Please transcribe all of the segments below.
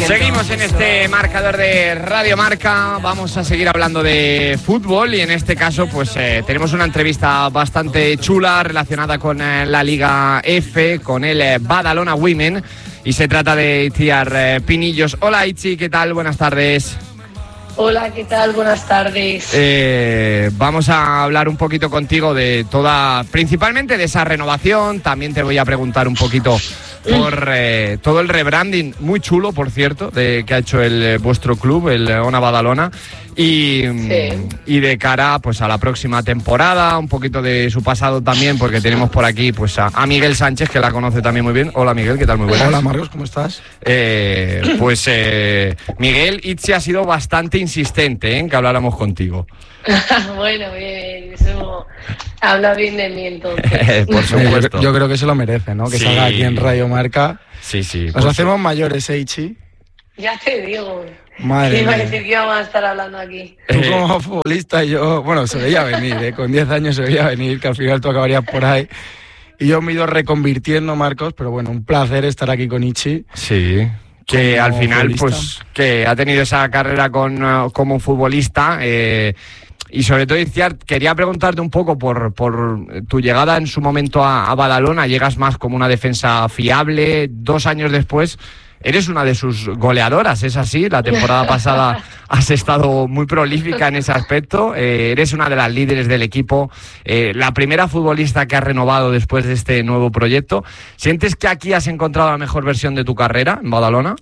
Seguimos en este marcador de Radio Marca. Vamos a seguir hablando de fútbol y en este caso pues tenemos una entrevista bastante chula relacionada con la Liga F, con el Badalona Women, y se trata de Itziar Pinillos. Hola Itzi, ¿qué tal? Buenas tardes. Hola, ¿qué tal? Buenas tardes. Vamos a hablar un poquito contigo de principalmente de esa renovación. También te voy a preguntar un poquito por todo el rebranding, muy chulo, por cierto, que ha hecho vuestro club, el Ona Badalona. Y de cara pues a la próxima temporada, un poquito de su pasado también, porque tenemos por aquí pues a Miguel Sánchez, que la conoce también muy bien. Hola Miguel, ¿qué tal? Muy buenas. Hola Marcos, ¿cómo estás? Miguel, Itzi ha sido bastante insistente en que habláramos contigo. Bueno, bien, eso habla bien de mí entonces. Por supuesto. Yo creo que se lo merece, ¿no? Que sí. salga aquí en Radio Marca. Sí. Nos hacemos mayores, Ichi. Ya te digo. Madre iba a mía. decir que íbamos a estar hablando aquí. Tú como futbolista y yo, bueno, se veía venir, con 10 años se veía venir, que al final tú acabarías por ahí. Y yo me he ido reconvirtiendo, Marcos, pero bueno, un placer estar aquí con Ichi. Sí. Que al final, futbolista, pues, que ha tenido esa carrera como futbolista. Y sobre todo, Itziar, quería preguntarte un poco por tu llegada en su momento a Badalona. Llegas más como una defensa fiable. 2 años después, eres una de sus goleadoras, ¿es así? La temporada pasada has estado muy prolífica en ese aspecto. Eres una de las líderes del equipo. La primera futbolista que has renovado después de este nuevo proyecto. ¿Sientes que aquí has encontrado la mejor versión de tu carrera en Badalona?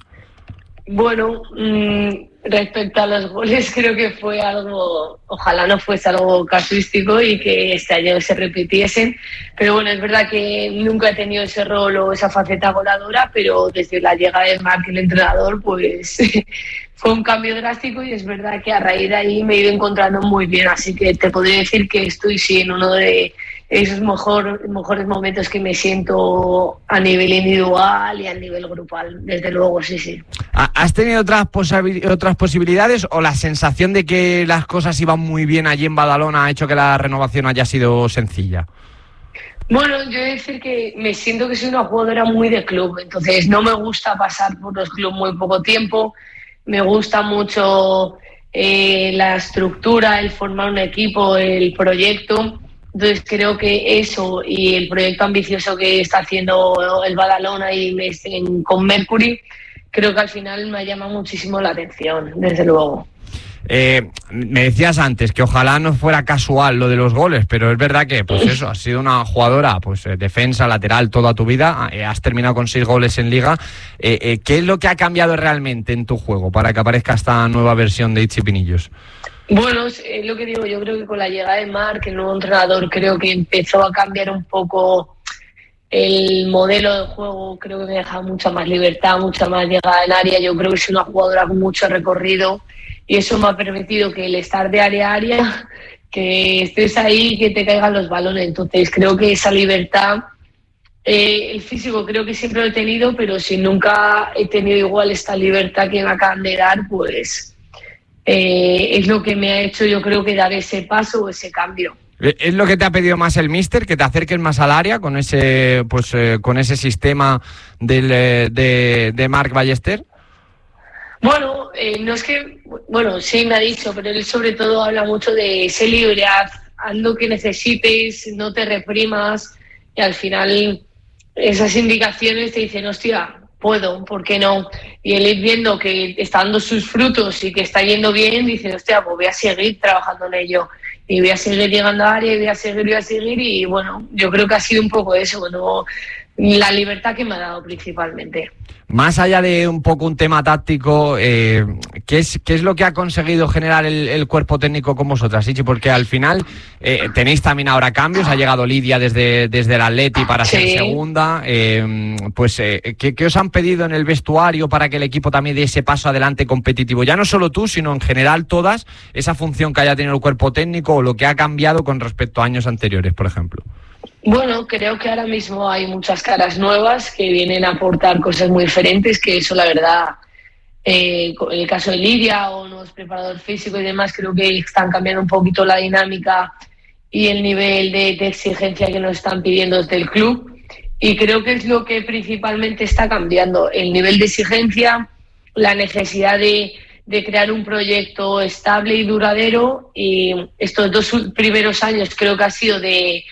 Bueno, respecto a los goles, creo que fue algo, ojalá no fuese algo casuístico y que este año se repitiesen, pero bueno, es verdad que nunca he tenido ese rol o esa faceta goleadora, pero desde la llegada de Marc, el entrenador, pues fue un cambio drástico y es verdad que a raíz de ahí me he ido encontrando muy bien, así que te podría decir que estoy en uno de esos mejores momentos que me siento a nivel individual y a nivel grupal, desde luego, sí. ¿Has tenido otras posibilidades o la sensación de que las cosas iban muy bien allí en Badalona ha hecho que la renovación haya sido sencilla? Bueno, yo he de decir que me siento que soy una jugadora muy de club, entonces no me gusta pasar por los clubes muy poco tiempo, me gusta mucho la estructura, el formar un equipo, el proyecto. Entonces creo que eso y el proyecto ambicioso que está haciendo el Badalona y con Mercury, creo que al final me llama muchísimo la atención, desde luego. Me decías antes que ojalá no fuera casual lo de los goles, pero es verdad que pues eso, has sido una jugadora pues defensa, lateral toda tu vida, has terminado con 6 goles en Liga. ¿Qué es lo que ha cambiado realmente en tu juego para que aparezca esta nueva versión de Itzi Pinillos? Bueno, es lo que digo, yo creo que con la llegada de Marc, el nuevo entrenador, creo que empezó a cambiar un poco el modelo de juego, creo que me deja mucha más libertad, mucha más llegada en área, yo creo que soy una jugadora con mucho recorrido y eso me ha permitido que el estar de área a área, que estés ahí y que te caigan los balones, entonces creo que esa libertad, el físico creo que siempre lo he tenido, pero si nunca he tenido igual esta libertad que me acaban de dar, pues es lo que me ha hecho yo creo que dar ese paso o ese cambio. ¿Es lo que te ha pedido más el míster, que te acerques más al área con ese sistema de Marc Ballester? Bueno, no es que, bueno, sí me ha dicho, pero él sobre todo habla mucho de ser libre, haz lo que necesites, no te reprimas y al final esas indicaciones te dicen, hostia, puedo, ¿por qué no? Y él ir viendo que está dando sus frutos y que está yendo bien, dice, hostia, pues voy a seguir trabajando en ello y voy a seguir llegando a área y voy a seguir y bueno, yo creo que ha sido un poco eso, bueno, la libertad que me ha dado principalmente. Más allá de un poco un tema táctico, ¿qué es lo que ha conseguido generar el cuerpo técnico con vosotras, Ichi? Porque al final tenéis también ahora cambios, ha llegado Lidia desde el Atleti para ser segunda, ¿qué os han pedido en el vestuario para que el equipo también dé ese paso adelante competitivo? Ya no solo tú, sino en general todas, esa función que haya tenido el cuerpo técnico o lo que ha cambiado con respecto a años anteriores, por ejemplo. Bueno, creo que ahora mismo hay muchas caras nuevas que vienen a aportar cosas muy diferentes, que eso la verdad, en el caso de Lidia o nuevos preparadores físicos y demás, creo que están cambiando un poquito la dinámica y el nivel de exigencia que nos están pidiendo desde el club y creo que es lo que principalmente está cambiando, el nivel de exigencia, la necesidad de crear un proyecto estable y duradero, y estos 2 primeros años creo que ha sido de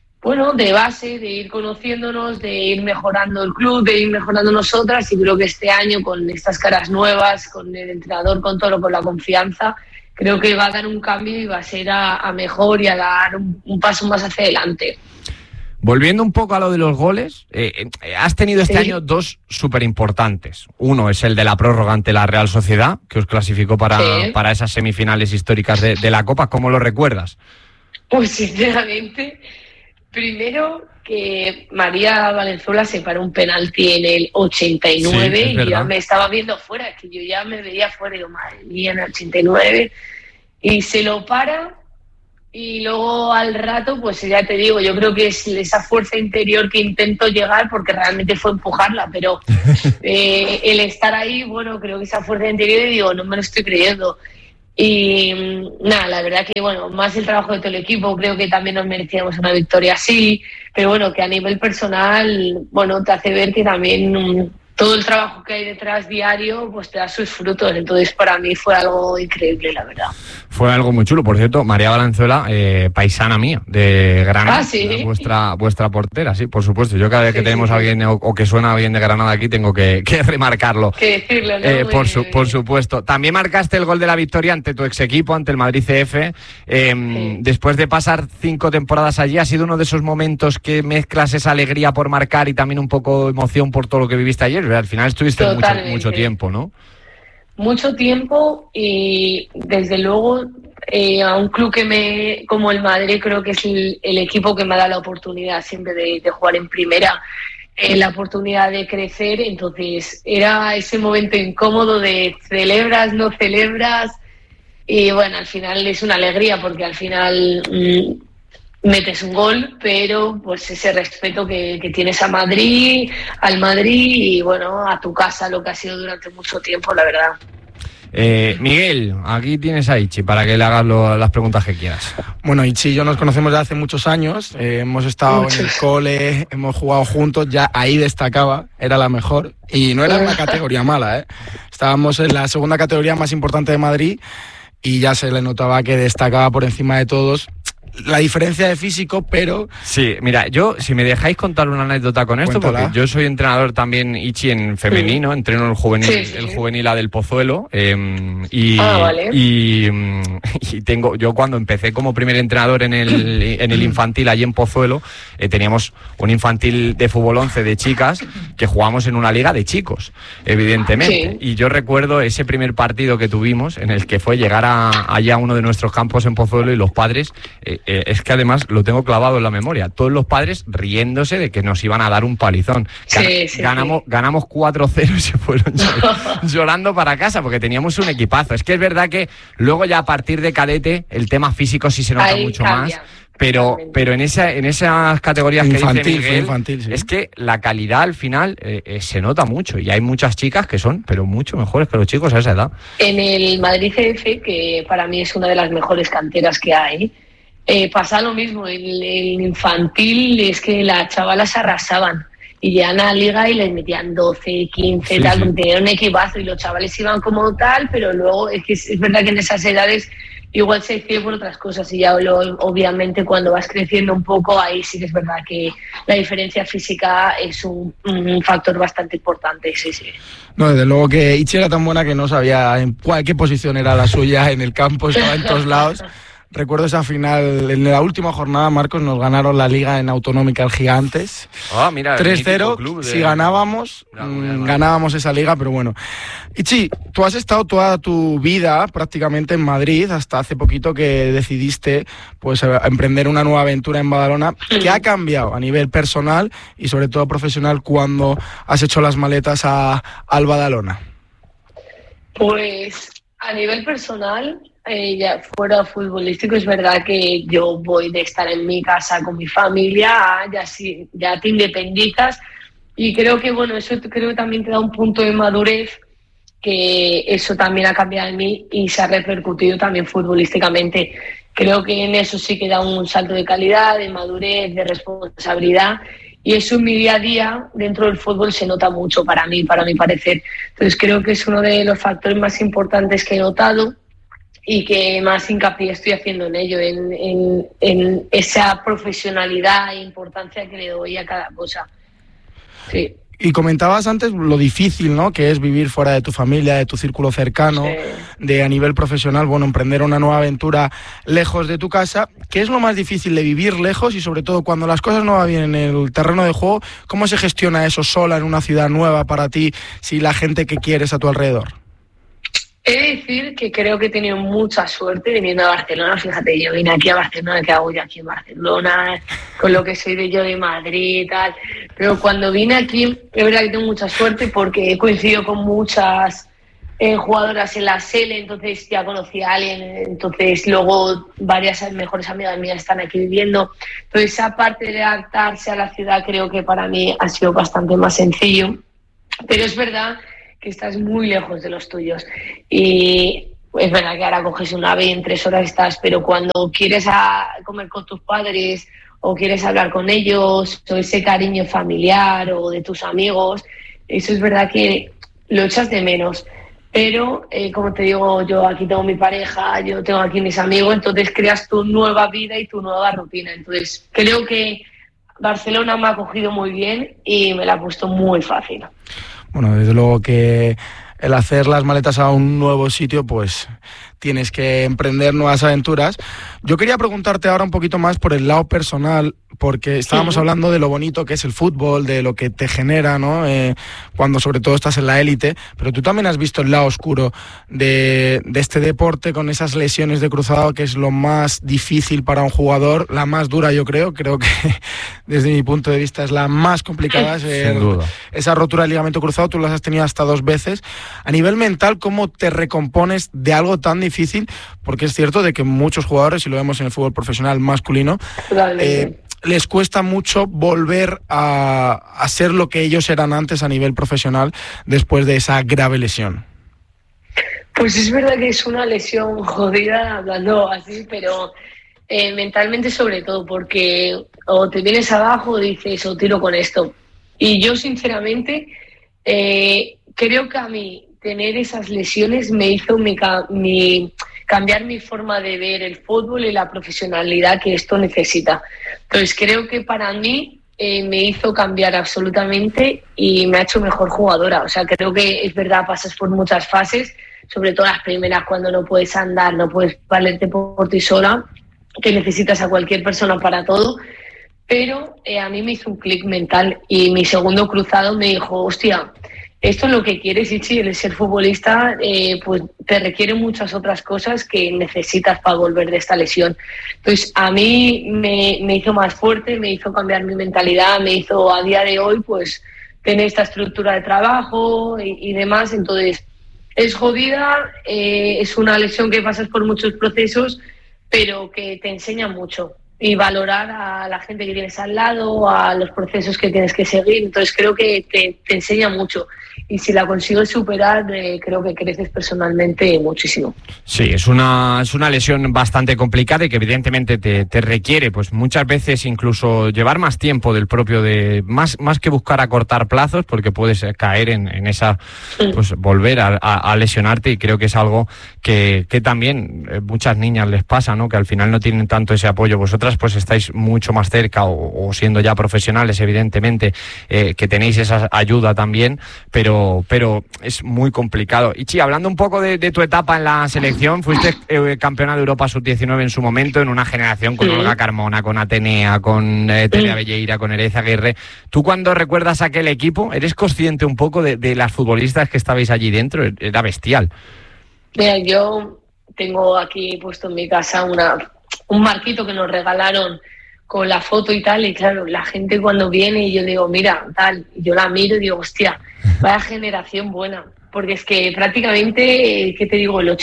base, de ir conociéndonos, de ir mejorando el club, de ir mejorando nosotras, y creo que este año, con estas caras nuevas, con el entrenador, con todo, con la confianza, creo que va a dar un cambio y va a ser a mejor y a dar un paso más hacia adelante. Volviendo un poco a lo de los goles, has tenido este año 2 súper importantes. Uno es el de la prórroga ante la Real Sociedad, que os clasificó para esas semifinales históricas de la Copa. ¿Cómo lo recuerdas? Pues sinceramente, primero que María Valenzuela se paró un penalti en el 89 y yo me estaba viendo fuera, es que yo ya me veía fuera y digo, madre mía, en el 89, y se lo para. Y luego al rato, pues ya te digo, yo creo que es esa fuerza interior que intento llegar, porque realmente fue empujarla, pero el estar ahí, bueno, creo que esa fuerza interior, digo, no me lo estoy creyendo. Y nada, la verdad que, bueno, más el trabajo de todo el equipo, creo que también nos merecíamos una victoria así, pero bueno, que a nivel personal, bueno, te hace ver que también todo el trabajo que hay detrás diario, pues te da sus frutos. Entonces, para mí fue algo increíble, la verdad. Fue algo muy chulo. Por cierto, María Valenzuela, paisana mía, de Granada, ¿sí? vuestra portera, sí, por supuesto. Yo cada vez que tenemos a alguien o que suena bien de Granada aquí, tengo que remarcarlo. Que decirlo, ¿no? Por supuesto. También marcaste el gol de la victoria ante tu ex equipo, ante el Madrid CF. Después de pasar 5 temporadas allí, ¿ha sido uno de esos momentos que mezclas esa alegría por marcar y también un poco emoción por todo lo que viviste ayer? Al final estuviste mucho tiempo, ¿no? Mucho tiempo, y desde luego a un club como el Madrid, creo que es el equipo que me ha dado la oportunidad siempre de jugar en primera, la oportunidad de crecer. Entonces era ese momento incómodo de celebras, no celebras, y bueno, al final es una alegría, porque al final metes un gol, pero pues ese respeto que tienes al Madrid y bueno, a tu casa, lo que ha sido durante mucho tiempo, la verdad. Miguel, aquí tienes a Ichi para que le hagas las preguntas que quieras. Bueno, Ichi y yo nos conocemos desde hace muchos años, hemos estado en el cole, hemos jugado juntos, ya ahí destacaba, era la mejor, y no era una categoría mala, estábamos en la segunda categoría más importante de Madrid y ya se le notaba que destacaba por encima de todos. La diferencia de físico, pero... Sí, mira, yo, si me dejáis contar una anécdota con esto, cuéntala. Porque yo soy entrenador también, Ichi, en femenino, entreno el juvenil A del Pozuelo, vale. y tengo, yo cuando empecé como primer entrenador en el infantil allí en Pozuelo, teníamos un infantil de fútbol 11 de chicas que jugamos en una liga de chicos, evidentemente, y yo recuerdo ese primer partido que tuvimos, en el que fue llegar allá a uno de nuestros campos en Pozuelo, y los padres... es que además lo tengo clavado en la memoria, todos los padres riéndose de que nos iban a dar un palizón. Ganamos 4-0 y se fueron llorando para casa, porque teníamos un equipazo. Es que es verdad que luego ya a partir de cadete el tema físico sí se nota ahí mucho cambia. Más, pero en esas categorías que dice Miguel, infantil, sí. Es que la calidad al final se nota mucho, y hay muchas chicas que son, pero mucho mejores que los chicos a esa edad. En el Madrid CF, que para mí es una de las mejores canteras que hay, pasa lo mismo. El infantil es que las chavalas arrasaban y llegan a la liga y les metían 12, 15, tal, tenían un equipazo, y los chavales iban como tal, pero luego es que es verdad que en esas edades igual se decide por otras cosas, y ya obviamente cuando vas creciendo un poco, ahí sí que es verdad que la diferencia física es un factor bastante importante, sí. No, desde luego que Ichi era tan buena que no sabía en qué posición era la suya en el campo, estaba en todos lados. Recuerdo esa final, en la última jornada, Marcos, nos ganaron la Liga en Autonómica al Gigantes. 3-0, si ganábamos, ganábamos esa liga, pero bueno. Ichi, tú has estado toda tu vida prácticamente en Madrid, hasta hace poquito que decidiste pues emprender una nueva aventura en Badalona. ¿Qué ha cambiado a nivel personal y sobre todo profesional cuando has hecho las maletas al Badalona? Pues a nivel personal... ya fuera futbolístico, es verdad que yo voy de estar en mi casa con mi familia ya te independizas, y creo que bueno, eso creo que también te da un punto de madurez, que eso también ha cambiado en mí y se ha repercutido también futbolísticamente. Creo que en eso sí que da un salto de calidad, de madurez, de responsabilidad, y eso en mi día a día dentro del fútbol se nota mucho para mí, para mi parecer. Entonces creo que es uno de los factores más importantes que he notado y que más hincapié estoy haciendo en ello, en esa profesionalidad e importancia que le doy a cada cosa. Sí. Y comentabas antes lo difícil, ¿no?, que es vivir fuera de tu familia, de tu círculo cercano, sí, de a nivel profesional, bueno, emprender una nueva aventura lejos de tu casa. ¿Qué es lo más difícil de vivir lejos y sobre todo cuando las cosas no van bien en el terreno de juego? ¿Cómo se gestiona eso sola en una ciudad nueva para ti si la gente que quieres a tu alrededor? He de decir que creo que he tenido mucha suerte viniendo a Barcelona. Fíjate, yo vine aquí a Barcelona, ¿qué hago yo aquí en Barcelona? Con lo que soy de Madrid y tal. Pero cuando vine aquí, es verdad que tengo mucha suerte porque he coincidido con muchas jugadoras en la SELE, entonces ya conocí a alguien, entonces luego varias mejores amigas mías están aquí viviendo. Entonces esa parte de adaptarse a la ciudad creo que para mí ha sido bastante más sencillo. Pero es verdad que estás muy lejos de los tuyos y es verdad que ahora coges un AVE y en 3 horas estás, pero cuando quieres comer con tus padres o quieres hablar con ellos o ese cariño familiar o de tus amigos, eso es verdad que lo echas de menos. Pero, como te digo, yo aquí tengo mi pareja, yo tengo aquí mis amigos, entonces creas tu nueva vida y tu nueva rutina. Entonces creo que Barcelona me ha acogido muy bien y me la ha puesto muy fácil. Bueno, desde luego que el hacer las maletas a un nuevo sitio, pues tienes que emprender nuevas aventuras. Yo quería preguntarte ahora un poquito más por el lado personal, porque estábamos hablando de lo bonito que es el fútbol, de lo que te genera, ¿no? Cuando sobre todo estás en la élite, pero tú también has visto el lado oscuro de este deporte con esas lesiones de cruzado, que es lo más difícil para un jugador, la más dura yo creo que desde mi punto de vista es la más complicada. Sin duda. Esa rotura del ligamento cruzado tú las has tenido hasta 2 veces. A nivel mental, ¿cómo te recompones de algo tan difícil? Porque es cierto de que muchos jugadores, y lo vemos en el fútbol profesional masculino, les cuesta mucho volver a ser lo que ellos eran antes a nivel profesional después de esa grave lesión. Pues es verdad que es una lesión jodida, hablando así, pero mentalmente sobre todo, porque o te vienes abajo o dices, o tiro con esto. Y yo sinceramente creo que a mí tener esas lesiones me hizo cambiar mi forma de ver el fútbol y la profesionalidad que esto necesita. Entonces creo que para mí me hizo cambiar absolutamente y me ha hecho mejor jugadora. O sea, creo que es verdad, pasas por muchas fases, sobre todo las primeras cuando no puedes andar, no puedes valerte por ti sola, que necesitas a cualquier persona para todo. Pero a mí me hizo un clic mental y mi segundo cruzado me dijo, hostia, esto es lo que quieres, Ichi, el ser futbolista, pues te requiere muchas otras cosas que necesitas para volver de esta lesión. Entonces, a mí me hizo más fuerte, me hizo cambiar mi mentalidad, me hizo a día de hoy, pues, tener esta estructura de trabajo y demás. Entonces, es jodida, es una lesión que pasas por muchos procesos, pero que te enseña mucho. Y valorar a la gente que tienes al lado, a los procesos que tienes que seguir. Entonces creo que te enseña mucho. Y si la consigues superar, creo que creces personalmente muchísimo. Sí, es una lesión bastante complicada y que evidentemente te requiere, pues muchas veces incluso llevar más tiempo del propio, más que buscar acortar plazos, porque puedes caer en esa, pues volver a lesionarte, y creo que es algo que también muchas niñas les pasa, ¿no? Que al final no tienen tanto ese apoyo. Vosotras pues estáis mucho más cerca o siendo ya profesionales, evidentemente, que tenéis esa ayuda también, pero es muy complicado. Ichi, hablando un poco de tu etapa en la selección, fuiste campeona de Europa Sub-19 en su momento, en una generación con Olga Carmona, con Atenea, con Terea Belleira, con Ereza Aguirre. ¿Tú cuando recuerdas aquel equipo, eres consciente un poco de las futbolistas que estabais allí dentro? Era bestial. Mira, yo tengo aquí puesto en mi casa un marquito que nos regalaron con la foto y tal, y claro, la gente cuando viene y yo digo, mira, tal, y yo la miro y digo, hostia, vaya generación buena, porque es que prácticamente, ¿qué te digo?, el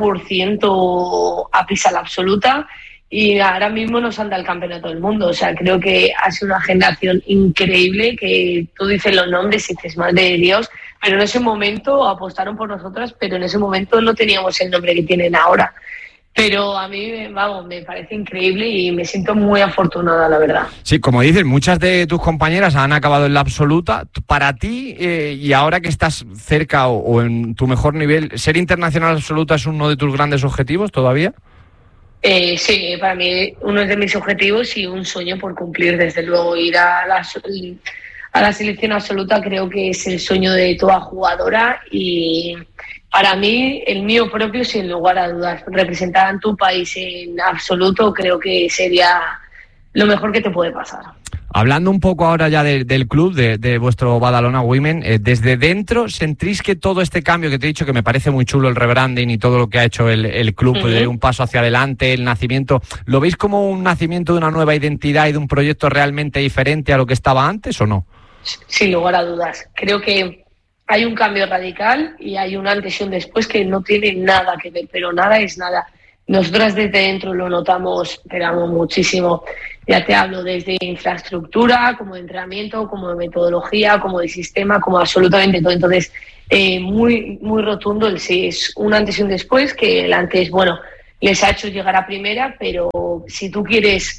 80% a pisa la absoluta, y ahora mismo nos anda el campeonato del mundo. O sea, creo que ha sido una generación increíble, que tú dices los nombres y dices, madre de Dios, pero en ese momento apostaron por nosotras, pero en ese momento no teníamos el nombre que tienen ahora. Pero a mí, vamos, me parece increíble y me siento muy afortunada, la verdad. Sí, como dices, muchas de tus compañeras han acabado en la absoluta. Para ti, y ahora que estás cerca o en tu mejor nivel, ¿ser internacional absoluta es uno de tus grandes objetivos todavía? Sí, para mí uno de mis objetivos y un sueño por cumplir, desde luego. Ir a la selección absoluta creo que es el sueño de toda jugadora y para mí, el mío propio, sin lugar a dudas. Representar a tu país en absoluto creo que sería lo mejor que te puede pasar. Hablando un poco ahora ya del club, de vuestro Badalona Women, desde dentro, ¿sentís que todo este cambio que te he dicho, que me parece muy chulo el rebranding y todo lo que ha hecho el club, de un paso hacia adelante, el nacimiento, ¿lo veis como un nacimiento de una nueva identidad y de un proyecto realmente diferente a lo que estaba antes o no? Sin lugar a dudas. Creo que hay un cambio radical y hay un antes y un después que no tiene nada que ver, pero nada es nada. Nosotras desde dentro lo notamos, pero muchísimo. Ya te hablo desde infraestructura, como de entrenamiento, como de metodología, como de sistema, como absolutamente todo. Entonces, muy, muy rotundo el sí. Es un antes y un después, que el antes, bueno, les ha hecho llegar a primera, pero si tú quieres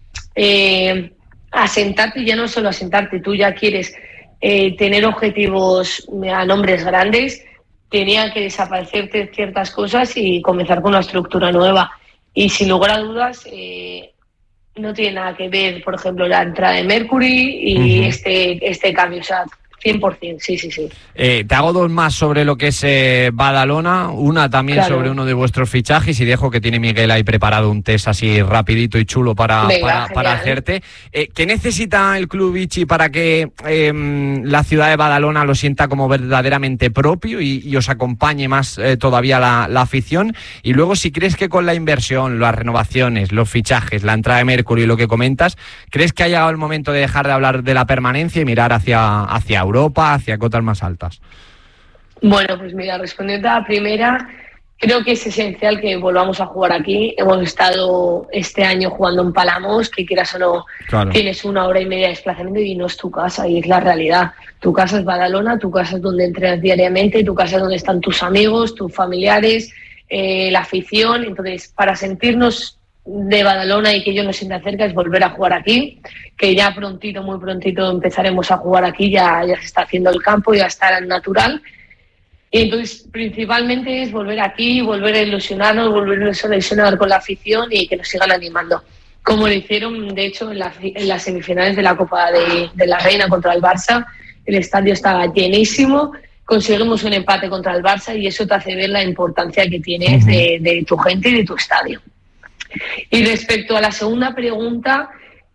asentarte, ya no solo asentarte, tú ya quieres tener objetivos a nombres grandes, tenía que desaparecerte ciertas cosas y comenzar con una estructura nueva. Y sin lugar a dudas, no tiene nada que ver, por ejemplo, la entrada de Mercury y este cambio. O sea, 100%, sí. Te hago dos más sobre lo que es Badalona, una también sobre uno de vuestros fichajes y dejo que tiene Miguel ahí preparado un test así rapidito y chulo para hacerte. ¿Qué necesita el club Vichy para que la ciudad de Badalona lo sienta como verdaderamente propio y os acompañe más todavía la afición? Y luego, si crees que con la inversión, las renovaciones, los fichajes, la entrada de Mercury y lo que comentas, ¿crees que ha llegado el momento de dejar de hablar de la permanencia y mirar hacia Europa, hacia cotas más altas? Bueno, pues mira, respondiendo a la primera, creo que es esencial que volvamos a jugar aquí. Hemos estado este año jugando en Palamos, que quieras o no, claro, tienes 1 hora y media de desplazamiento y no es tu casa, y es la realidad. Tu casa es Badalona, tu casa es donde entrenas diariamente, tu casa es donde están tus amigos, tus familiares, la afición. Entonces, para sentirnos de Badalona y que yo me sienta cerca es volver a jugar aquí, que ya prontito, muy prontito empezaremos a jugar aquí, ya se está haciendo el campo, ya está natural. Y entonces principalmente es volver aquí, volver a ilusionarnos, volver a ilusionar con la afición y que nos sigan animando. Como lo hicieron, de hecho, en las semifinales de la Copa de la Reina contra el Barça, el estadio estaba llenísimo, conseguimos un empate contra el Barça y eso te hace ver la importancia que tienes de tu gente y de tu estadio. Y respecto a la segunda pregunta,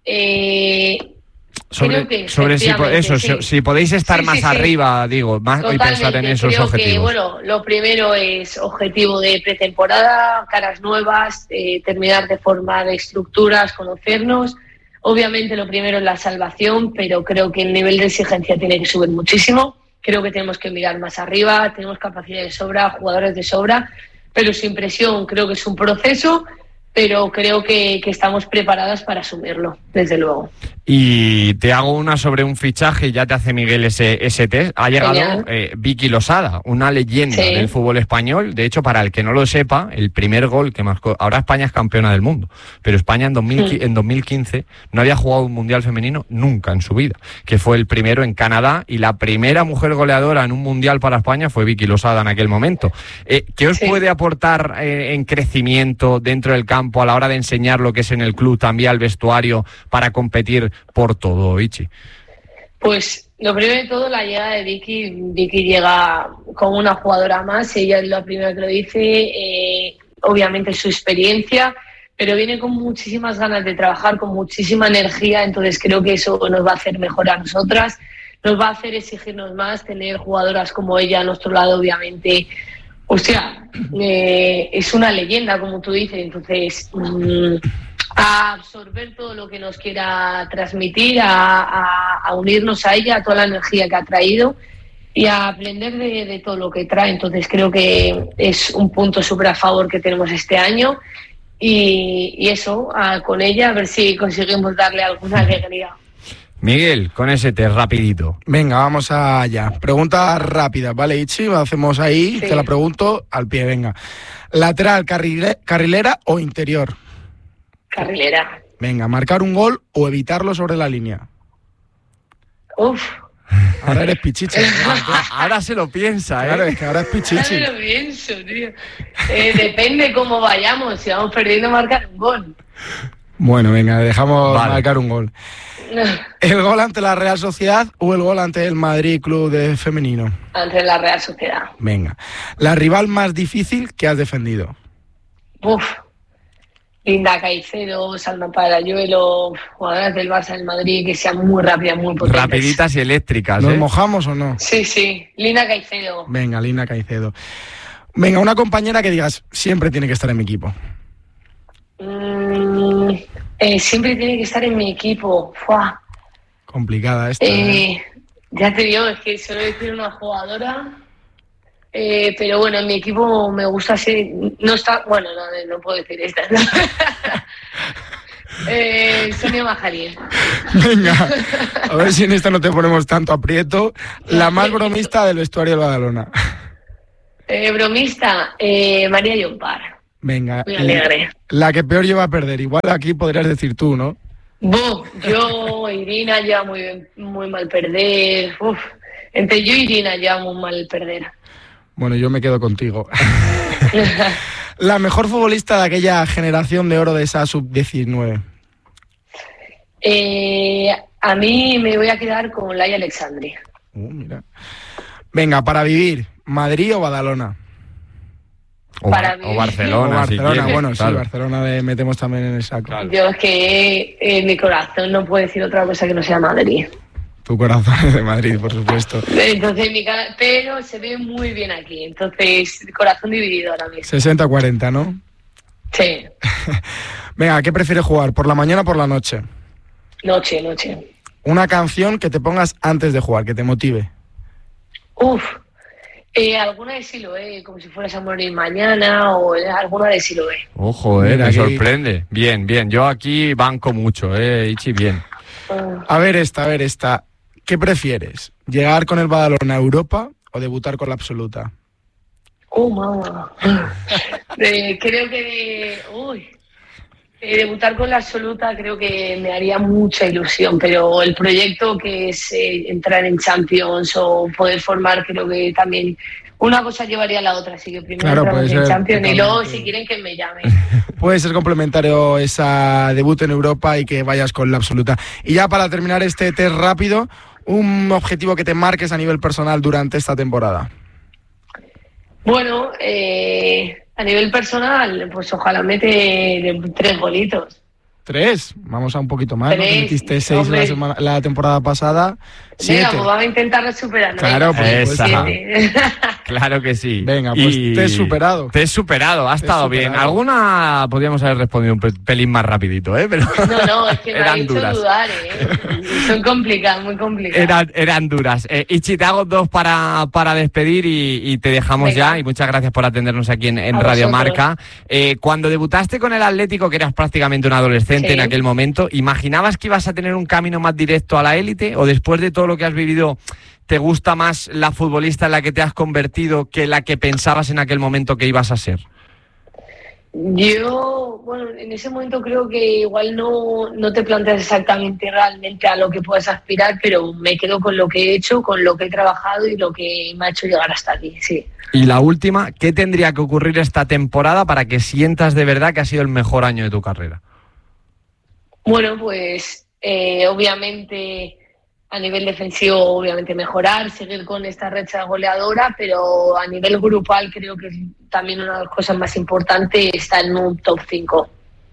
creo que si podéis estar más arriba, digo, más y pensar en esos creo objetivos. Que, bueno, lo primero es objetivo de pretemporada, caras nuevas, terminar de formar estructuras, conocernos. Obviamente lo primero es la salvación, pero creo que el nivel de exigencia tiene que subir muchísimo. Creo que tenemos que mirar más arriba, tenemos capacidad de sobra, jugadores de sobra, pero sin presión. Creo que es un proceso, pero creo que estamos preparadas para asumirlo, desde luego. Y te hago una sobre un fichaje, ya te hace Miguel ese test. Ha llegado Vicky Losada, una leyenda del fútbol español. De hecho, para el que no lo sepa, el primer gol que marcó... Ahora España es campeona del mundo, pero España en 2015 no había jugado un mundial femenino nunca en su vida, que fue el primero en Canadá, y la primera mujer goleadora en un mundial para España fue Vicky Losada en aquel momento. ¿Qué os puede aportar en crecimiento dentro del campo a la hora de enseñar lo que es en el club, también al vestuario, para competir por todo, Vichy? Pues lo primero de todo, la llegada de Vicky. Vicky llega como una jugadora más, ella es la primera que lo dice, obviamente su experiencia, pero viene con muchísimas ganas de trabajar, con muchísima energía. Entonces creo que eso nos va a hacer mejor a nosotras, nos va a hacer exigirnos más, tener jugadoras como ella a nuestro lado, obviamente. O sea, es una leyenda, como tú dices. Entonces, a absorber todo lo que nos quiera transmitir, a unirnos a ella, a toda la energía que ha traído y a aprender de todo lo que trae. Entonces, creo que es un punto súper a favor que tenemos este año y eso, con ella, a ver si conseguimos darle alguna alegría. Miguel, con ese test rapidito. Venga, vamos allá. Preguntas rápidas, ¿vale, Ichi? Hacemos ahí, sí. Te la pregunto al pie, venga. ¿Lateral, carrilera o interior? Carrilera. Venga, ¿marcar un gol o evitarlo sobre la línea? Uf. Ahora eres pichichi. Ahora se lo piensa, ¿eh? Claro, es que ahora es pichichi. Ahora me lo pienso, tío. Depende cómo vayamos. Si vamos perdiendo, marcar un gol. Bueno, venga, dejamos marcar un gol. ¿El gol ante la Real Sociedad o el gol ante el Madrid Club de Femenino? Ante la Real Sociedad. Venga. ¿La rival más difícil que has defendido? Uf. Linda Caicedo, Salma Parayuelo, jugadoras del Barça del Madrid que sean muy rápidas, muy potentes. Rapiditas y eléctricas, ¿Nos mojamos o no? Sí. Linda Caicedo. Venga, Linda Caicedo. Venga, una compañera que digas, siempre tiene que estar en mi equipo. Siempre tiene que estar en mi equipo. ¡Fua! Complicada esta. Ya te digo, es que suelo decir una jugadora, pero bueno, en mi equipo me gusta ser... No está... Bueno, no puedo decir esta. Sonia Majarín. Venga, a ver si en esta no te ponemos tanto aprieto. La más bromista del vestuario del Badalona. Bromista, María Llompar. Venga, muy alegre. La que peor lleva a perder. Igual aquí podrías decir tú, ¿no? Yo, Irina, ya muy mal perder. Entre yo y Irina ya muy mal perder. Bueno, yo me quedo contigo. La mejor futbolista de aquella generación de oro de esa sub-19. A mí me voy a quedar con Laia Alexandri. Mira. Venga, para vivir, ¿Madrid o Badalona? O Barcelona, si quieres, bueno, claro. Sí, Barcelona le metemos también en el saco. Claro. Yo es que mi corazón no puede decir otra cosa que no sea Madrid. Tu corazón es de Madrid, por supuesto. Entonces, pero se ve muy bien aquí, entonces corazón dividido ahora mismo. 60-40, ¿no? Sí. Venga, ¿qué prefieres jugar, por la mañana o por la noche? Noche. Una canción que te pongas antes de jugar, que te motive. Alguna de Siloé, como si fueras a morir mañana, o alguna de Siloé. Ojo, me sorprende. Bien. Yo aquí banco mucho, Ichi, bien. A ver esta. ¿Qué prefieres? ¿Llegar con el Badalona a Europa o debutar con la absoluta? Mamá. Creo que debutar con la absoluta creo que me haría mucha ilusión, pero el proyecto que es entrar en Champions o poder formar, creo que también una cosa llevaría a la otra, así que primero entramos en Champions y luego si quieren que me llamen. Puede ser complementario esa debut en Europa y que vayas con la absoluta. Y ya para terminar este test rápido, un objetivo que te marques a nivel personal durante esta temporada. Bueno, a nivel personal, pues ojalá mete 3 golitos. 3, vamos a un poquito más. 3, ¿no? Metiste 6 la temporada pasada. 7. Venga, pues vamos a intentar superar. Claro, pues claro que sí. Venga, pues te he superado. Te he superado, ha estado bien. Alguna podríamos haber respondido un pelín más rapidito, pero no, es que me ha hecho dudar, Son complicadas, muy complicadas. Eran duras. Ichi, te hago 2 para despedir y te dejamos. Venga. Ya. Y muchas gracias por atendernos aquí en Radio Marca. Cuando debutaste con el Atlético, que eras prácticamente un adolescente en aquel momento, ¿imaginabas que ibas a tener un camino más directo a la élite? ¿O después de todo lo que has vivido, te gusta más la futbolista en la que te has convertido que la que pensabas en aquel momento que ibas a ser? Yo, en ese momento creo que igual no te planteas exactamente realmente a lo que puedes aspirar, pero me quedo con lo que he hecho, con lo que he trabajado y lo que me ha hecho llegar hasta aquí, sí. Y la última, ¿qué tendría que ocurrir esta temporada para que sientas de verdad que ha sido el mejor año de tu carrera? Bueno, pues obviamente a nivel defensivo, obviamente mejorar, seguir con esta racha goleadora, pero a nivel grupal creo que también una de las cosas más importantes está en un top 5.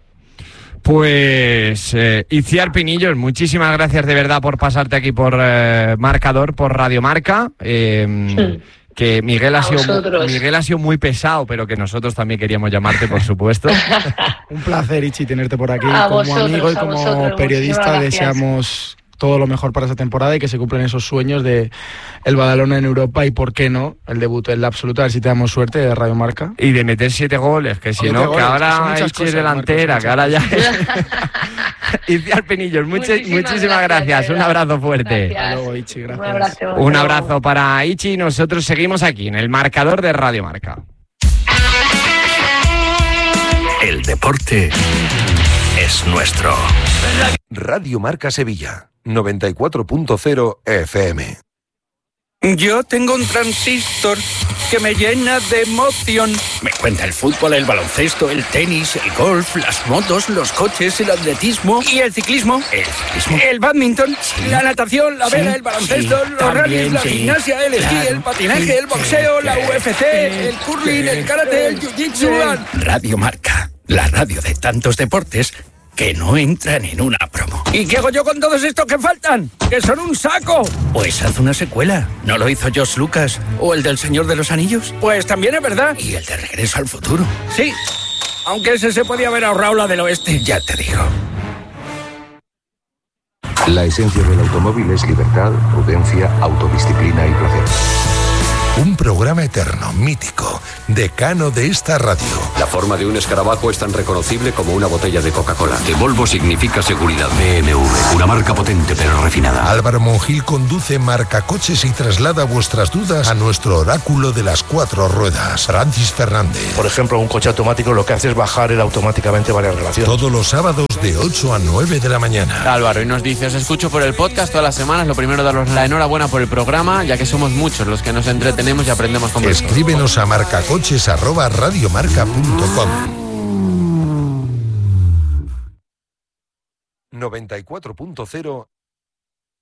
Pues Itziar Pinillos, muchísimas gracias de verdad por pasarte aquí por Marcador, por Radio Marca. Que Miguel ha sido muy pesado, pero que nosotros también queríamos llamarte, por supuesto. Un placer, Ichi, tenerte por aquí. Como amigo y como periodista deseamos todo lo mejor para esa temporada y que se cumplan esos sueños de el Badalona en Europa y, ¿por qué no?, el debut en la absoluta, a ver si te damos suerte, de Radio Marca. Y de meter 7 goles, que si no, que ahora Ichi es delantera, que ahora ya es... Itziar Penillos, muchísimas gracias. Un abrazo fuerte. Gracias. Hasta luego, Ichi, gracias. Un abrazo. Un abrazo para Ichi. Nosotros seguimos aquí en el marcador de Radio Marca. El deporte es nuestro. Radio Marca Sevilla, 94.0 FM. Yo tengo un transistor que me llena de emoción. Me cuenta el fútbol, el baloncesto, el tenis, el golf, las motos, los coches, el atletismo y el ciclismo. El badminton, la natación, la vela, el baloncesto, los rallies, la gimnasia, el esquí, el patinaje, el boxeo, la UFC, el curling, el karate, el jiu-jitsu. Radio Marca, la radio de tantos deportes que no entran en una promo. ¿Y qué hago yo con todos estos que faltan? ¡Que son un saco! Pues haz una secuela. ¿No lo hizo George Lucas? ¿O el del Señor de los Anillos? Pues también es verdad. ¿Y el de Regreso al Futuro? Sí, aunque ese se podía haber ahorrado la del oeste. Ya te digo. La esencia del automóvil es libertad, prudencia, autodisciplina y placer. Un programa eterno, mítico, decano de esta radio. La forma de un escarabajo es tan reconocible como una botella de Coca-Cola. De Volvo significa seguridad. BMW, una marca potente pero refinada. Álvaro Monjil conduce Marcacoches y traslada vuestras dudas a nuestro oráculo de las 4 ruedas, Francis Fernández. Por ejemplo, un coche automático lo que hace es bajar él automáticamente varias relaciones. Todos los sábados de 8 a 9 de la mañana. Álvaro, y nos dice, os escucho por el podcast todas las semanas. Lo primero, daros la enhorabuena por el programa, ya que somos muchos los que nos entretenemos y aprendemos con vosotros. Escríbenos a marcacoches@radiomarca.com. 94.0